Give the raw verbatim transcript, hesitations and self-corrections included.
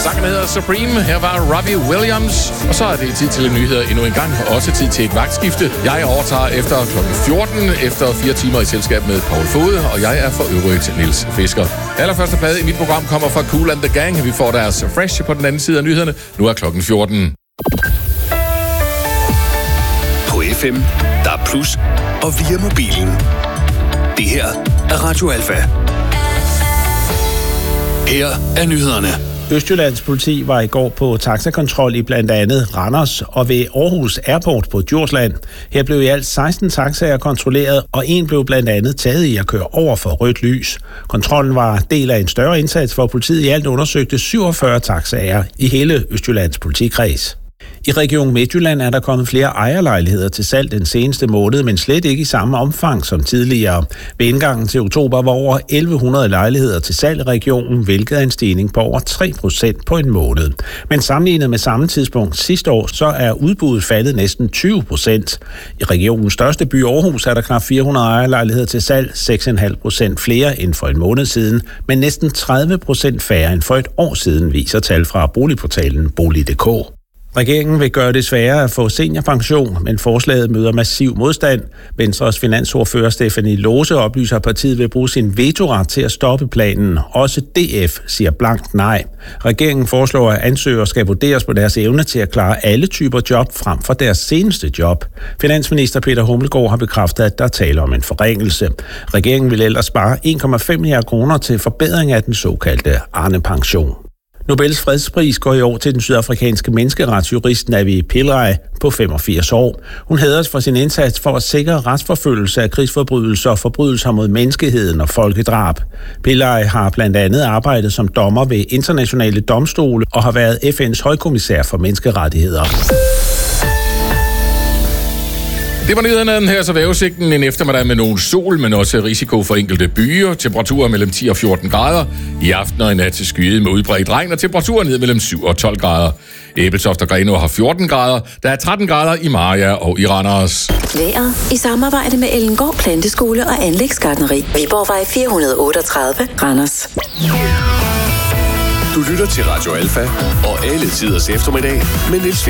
Sangen hedder Supreme. Her var Robbie Williams. Og så er det tid til nyheder endnu en gang. Og også tid til et vagtskifte. Jeg overtager efter klokken fjorten, efter fire timer i selskab med Paul Fode. Og jeg er for øvrigt Niels Fisker. Allerførste plade i mit program kommer fra Kool and the Gang. Vi får deres Fresh på den anden side af nyhederne. Nu er klokken fjorten. På F M, der er plus og via mobilen. Det her er Radio Alfa. Her er nyhederne. Østjyllands politi var i går på taxakontrol i blandt andet Randers og ved Aarhus Airport på Djursland. Her blev i alt seksten taxaer kontrolleret, og en blev blandt andet taget i at køre over for rødt lys. Kontrollen var del af en større indsats, hvor politiet i alt undersøgte syvogfyrre taxaer i hele Østjyllands politikreds. I Region Midtjylland er der kommet flere ejerlejligheder til salg den seneste måned, men slet ikke i samme omfang som tidligere. Ved indgangen til oktober var over elleve hundrede lejligheder til salg i regionen, hvilket er en stigning på over tre procent på en måned. Men sammenlignet med samme tidspunkt sidste år, så er udbuddet faldet næsten tyve procent. I regionens største by Aarhus er der knap fire hundrede ejerlejligheder til salg, seks komma fem procent flere end for en måned siden, men næsten tredive procent færre end for et år siden, viser tal fra boligportalen bolig punktum d k. Regeringen vil gøre det sværere at få seniorpension, men forslaget møder massiv modstand. Venstres finansordfører Stephanie Lose oplyser, at partiet vil bruge sin vetoret til at stoppe planen. Også D F siger blankt nej. Regeringen foreslår, at ansøgere skal vurderes på deres evne til at klare alle typer job frem for deres seneste job. Finansminister Peter Hummelgaard har bekræftet, at der taler om en forringelse. Regeringen vil ellers spare en komma fem milliarder kroner til forbedring af den såkaldte Arne-pension. Nobels fredspris går i år til den sydafrikanske menneskeretsjurist Navi Pillay på femogfirs år. Hun hædres for sin indsats for at sikre retsforfølgelse af krigsforbrydelser og forbrydelser mod menneskeheden og folkedrab. Pillay har blandt andet arbejdet som dommer ved internationale domstole og har været F N's højkommissær for menneskerettigheder. Det var nyhederne. Her så vejrudsigten en eftermiddag med nogen sol, men også risiko for enkelte byer. Temperaturer mellem ti og fjorten grader. I aften og i nat til skyet med udbredt regn, og temperaturer ned mellem syv og tolv grader. Ebeltoft og Grenaa har fjorten grader. Der er tretten grader i Mariager og i Randers. Vejret i samarbejde med Ellengård Planteskole og Anlægsgartneri. Viborgvej fire hundrede otteogtredive, Randers. Du lytter til Radio Alfa og alle tiders eftermiddag med Niels